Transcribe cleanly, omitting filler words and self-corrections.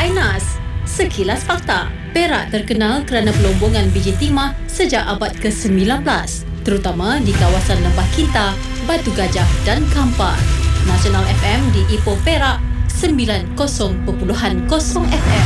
Ainas. Sekilas fakta, Perak terkenal kerana pelombongan biji timah sejak abad ke-19, terutama di kawasan Lembah Kinta, Batu Gajah dan Kampar. Nasional FM di Ipoh Perak 90.0 FM.